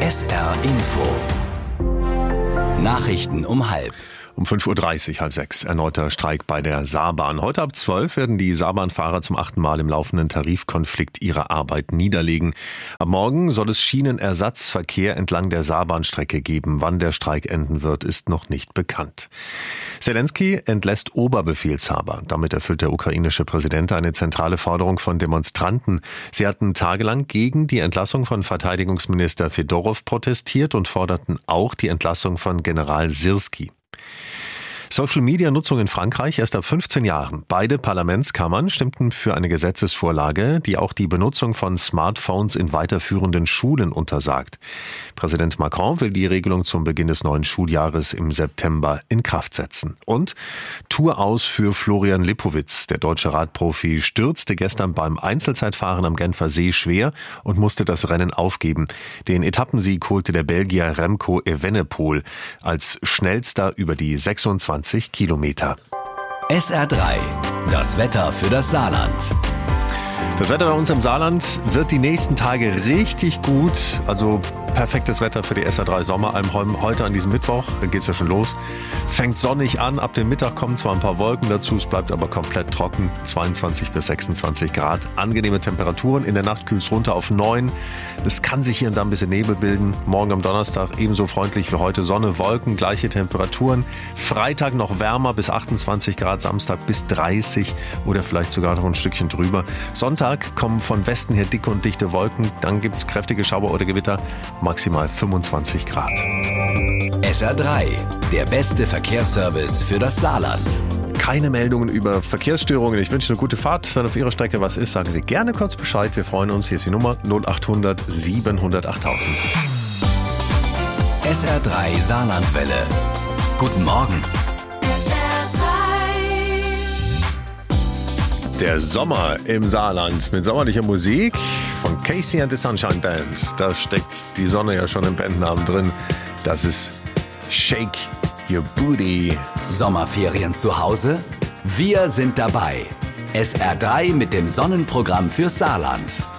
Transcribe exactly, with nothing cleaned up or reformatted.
S R Info. Nachrichten um halb. Um fünf Uhr dreißig, halb sechs, erneuter Streik bei der Saarbahn. Heute ab zwölf werden die Saarbahnfahrer zum achten Mal im laufenden Tarifkonflikt ihre Arbeit niederlegen. Am Morgen soll es Schienenersatzverkehr entlang der Saarbahnstrecke geben. Wann der Streik enden wird, ist noch nicht bekannt. Zelensky entlässt Oberbefehlshaber. Damit erfüllt der ukrainische Präsident eine zentrale Forderung von Demonstranten. Sie hatten tagelang gegen die Entlassung von Verteidigungsminister Fedorow protestiert und forderten auch die Entlassung von General Sirski. Social-Media-Nutzung in Frankreich erst ab fünfzehn Jahren. Beide Parlamentskammern stimmten für eine Gesetzesvorlage, die auch die Benutzung von Smartphones in weiterführenden Schulen untersagt. Präsident Macron will die Regelung zum Beginn des neuen Schuljahres im September in Kraft setzen. Und Tour aus für Florian Lipowitz. Der deutsche Radprofi stürzte gestern beim Einzelzeitfahren am Genfer See schwer und musste das Rennen aufgeben. Den Etappensieg holte der Belgier Remco Evenepoel als schnellster über die sechsundzwanzig Kilometer. S R drei, das Wetter für das Saarland. Das Wetter bei uns im Saarland wird die nächsten Tage richtig gut. Also perfektes Wetter für die S R drei Sommeralm heute an diesem Mittwoch. Da geht's ja schon los. Fängt sonnig an. Ab dem Mittag kommen zwar ein paar Wolken dazu. Es bleibt aber komplett trocken. zweiundzwanzig bis sechsundzwanzig Grad. Angenehme Temperaturen. In der Nacht kühlt es runter auf neun. Es kann sich hier und da ein bisschen Nebel bilden. Morgen am Donnerstag ebenso freundlich wie heute. Sonne, Wolken, gleiche Temperaturen. Freitag noch wärmer bis achtundzwanzig Grad. Samstag bis dreißig oder vielleicht sogar noch ein Stückchen drüber. Sonntag kommen von Westen her dicke und dichte Wolken. Dann gibt es kräftige Schauer oder Gewitter. Maximal fünfundzwanzig Grad. S R drei, der beste Verkehrsservice für das Saarland. Keine Meldungen über Verkehrsstörungen. Ich wünsche eine gute Fahrt. Wenn auf Ihrer Strecke was ist, sagen Sie gerne kurz Bescheid. Wir freuen uns. Hier ist die Nummer null acht hundert siebenhundert achttausend. S R drei Saarlandwelle. Guten Morgen. Der Sommer im Saarland mit sommerlicher Musik von Casey and the Sunshine Band. Da steckt die Sonne ja schon im Bandnamen drin. Das ist Shake Your Booty. Sommerferien zu Hause? Wir sind dabei. S R drei mit dem Sonnenprogramm für Saarland.